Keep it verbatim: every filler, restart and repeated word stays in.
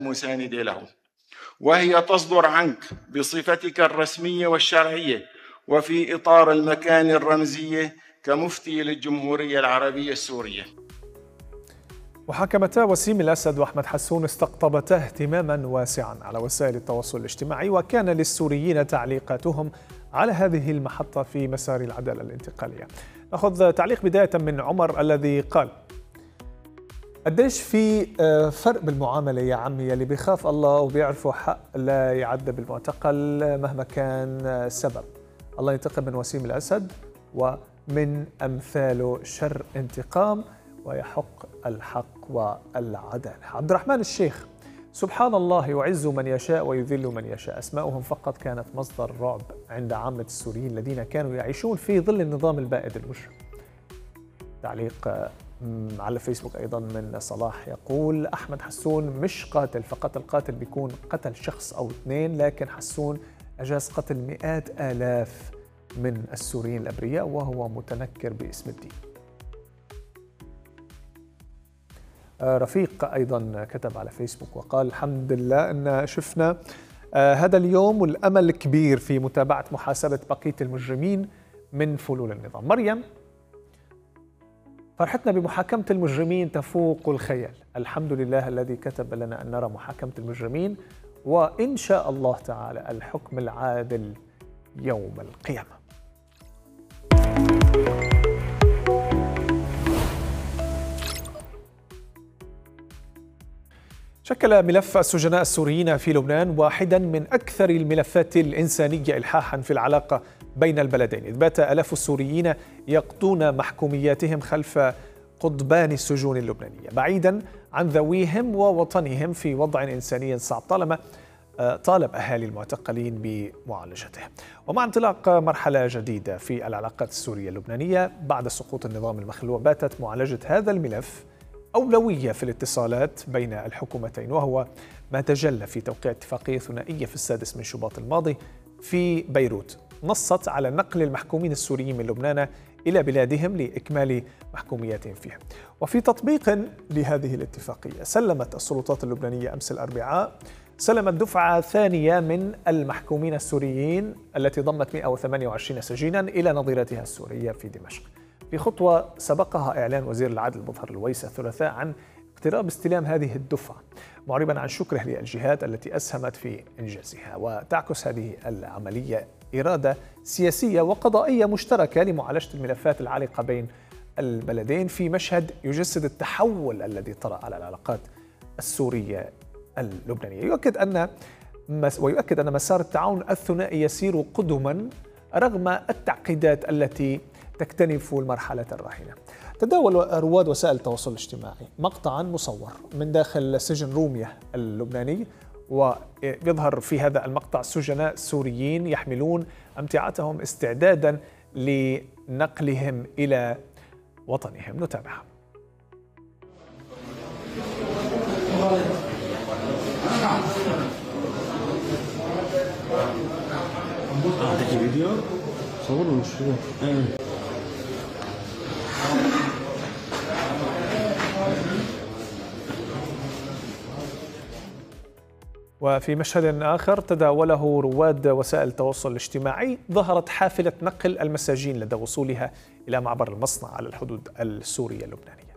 مساندة له، وهي تصدر عنك بصفتك الرسمية والشرعية وفي إطار المكان الرمزية كمفتي للجمهورية العربية السورية. وحكمتا وسيم الأسد وأحمد حسون استقطبتا اهتماما واسعا على وسائل التواصل الاجتماعي، وكان للسوريين تعليقاتهم على هذه المحطة في مسار العدالة الانتقالية. نأخذ تعليق بداية من عمر الذي قال: قديش في فرق بالمعاملة يا عمي، اللي بيخاف الله وبيعرفوا حق لا يعذب المعتقل مهما كان السبب. الله ينتقم من وسيم الأسد ومن أمثاله، شر انتقام ويحق الحق والعدالة. عبد الرحمن الشيخ: سبحان الله يعز من يشاء ويذل من يشاء، أسماؤهم فقط كانت مصدر رعب عند عامة السوريين الذين كانوا يعيشون في ظل النظام البائد المجرم. تعليق على فيسبوك أيضا من صلاح يقول: أحمد حسون مش قاتل، فقط القاتل بيكون قتل شخص أو اثنين، لكن حسون أجاز قتل مئات آلاف من السوريين الأبرياء وهو متنكر باسم الدين. رفيق أيضا كتب على فيسبوك وقال: الحمد لله أن شفنا هذا اليوم والأمل الكبير في متابعة محاسبة بقية المجرمين من فلول النظام. مريم: فرحتنا بمحاكمة المجرمين تفوق الخيال، الحمد لله الذي كتب لنا أن نرى محاكمة المجرمين، وإن شاء الله تعالى الحكم العادل يوم القيامة. شكل ملف السجناء السوريين في لبنان واحدا من أكثر الملفات الإنسانية إلحاحا في العلاقة بين البلدين، إذ بات آلاف السوريين يقضون محكومياتهم خلف قضبان السجون اللبنانية بعيدا عن ذويهم ووطنهم في وضع إنساني صعب، طالما طالب أهالي المعتقلين بمعالجته. ومع انطلاق مرحلة جديدة في العلاقات السورية اللبنانية بعد سقوط النظام المخلوع، باتت معالجة هذا الملف أولوية في الاتصالات بين الحكومتين، وهو ما تجلى في توقيع اتفاقية ثنائية في السادس من شباط الماضي في بيروت، نصت على نقل المحكومين السوريين من لبنان إلى بلادهم لإكمال محكومياتهم فيها. وفي تطبيق لهذه الاتفاقية، سلمت السلطات اللبنانية أمس الأربعاء سلمت دفعة ثانية من المحكومين السوريين التي ضمت مئة وثمانية وعشرين سجينا إلى نظيرتها السورية في دمشق، في خطوة سبقها إعلان وزير العدل مظهر الويس الثلاثاء عن اقتراب استلام هذه الدفعة، معربا عن شكره للجهات التي أسهمت في إنجازها. وتعكس هذه العملية إرادة سياسية وقضائية مشتركة لمعالجة الملفات العالقة بين البلدين في مشهد يجسد التحول الذي طرأ على العلاقات السورية اللبنانية. يؤكد أن ويؤكد أن مسار التعاون الثنائي يسير قدما رغم التعقيدات التي تكتنف المرحلة الراهنة. تداول رواد وسائل التواصل الاجتماعي مقطعا مصور من داخل سجن رومية اللبناني، ويظهر في هذا المقطع سجناء سوريين يحملون أمتعتهم استعدادا لنقلهم إلى وطنهم. نتابعها. وفي مشهد آخر تداوله رواد وسائل التواصل الاجتماعي، ظهرت حافلة نقل المساجين لدى وصولها إلى معبر المصنع على الحدود السورية اللبنانية.